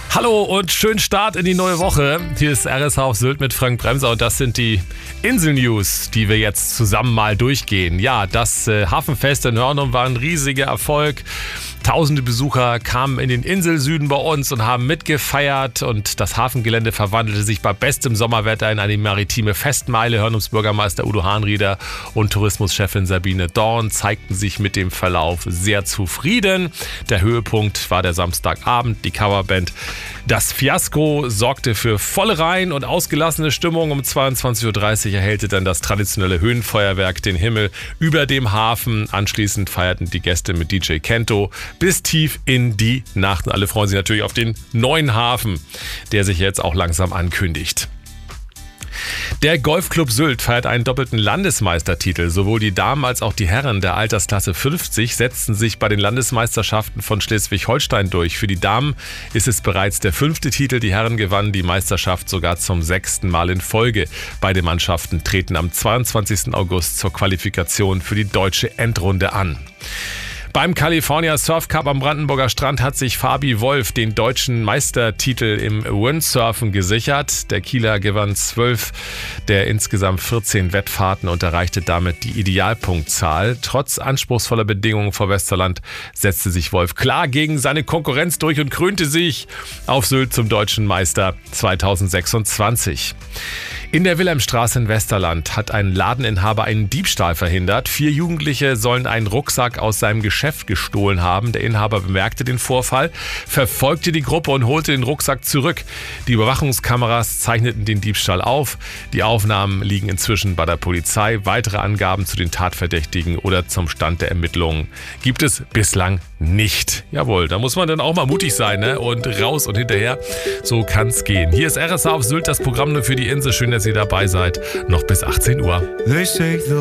Hallo und schönen Start in die neue Woche. Hier ist RSH auf Sylt mit Frank Bremser und das sind die Insel-News, die wir jetzt zusammen mal durchgehen. Ja, das Hafenfest in Hörnum war ein riesiger Erfolg. Tausende Besucher kamen in den Inselsüden bei uns und haben mitgefeiert und das Hafengelände verwandelte sich bei bestem Sommerwetter in eine maritime Festmeile. Hörnums Bürgermeister Udo Hahnrieder und Tourismuschefin Sabine Dorn zeigten sich mit dem Verlauf sehr zufrieden. Der Höhepunkt war der Samstagabend, die Coverband. Das Fiasko sorgte für volle Reihen und ausgelassene Stimmung. Um 22.30 Uhr erhellte dann das traditionelle Höhenfeuerwerk den Himmel über dem Hafen. Anschließend feierten die Gäste mit DJ Kento bis tief in die Nacht. Und alle freuen sich natürlich auf den neuen Hafen, der sich jetzt auch langsam ankündigt. Der Golfclub Sylt feiert einen doppelten Landesmeistertitel. Sowohl die Damen als auch die Herren der Altersklasse 50 setzten sich bei den Landesmeisterschaften von Schleswig-Holstein durch. Für die Damen ist es bereits der 5. Titel. Die Herren gewannen die Meisterschaft sogar zum 6. Mal in Folge. Beide Mannschaften treten am 22. August zur Qualifikation für die deutsche Endrunde an. Beim California Surf Cup am Brandenburger Strand hat sich Fabi Wolf den deutschen Meistertitel im Windsurfen gesichert. Der Kieler gewann 12 der insgesamt 14 Wettfahrten und erreichte damit die Idealpunktzahl. Trotz anspruchsvoller Bedingungen vor Westerland setzte sich Wolf klar gegen seine Konkurrenz durch und krönte sich auf Sylt zum deutschen Meister 2026. In der Wilhelmstraße in Westerland hat ein Ladeninhaber einen Diebstahl verhindert. 4 Jugendliche sollen einen Rucksack aus seinem Geschäft gestohlen haben. Der Inhaber bemerkte den Vorfall, verfolgte die Gruppe und holte den Rucksack zurück. Die Überwachungskameras zeichneten den Diebstahl auf. Die Aufnahmen liegen inzwischen bei der Polizei. Weitere Angaben zu den Tatverdächtigen oder zum Stand der Ermittlungen gibt es bislang nicht. Jawohl, da muss man dann auch mal mutig sein, ne? Und raus und hinterher. So kann's gehen. Hier ist RSH auf Sylt, das Programm nur für die Insel. Schön, dass ihr dabei seid. Noch bis 18 Uhr.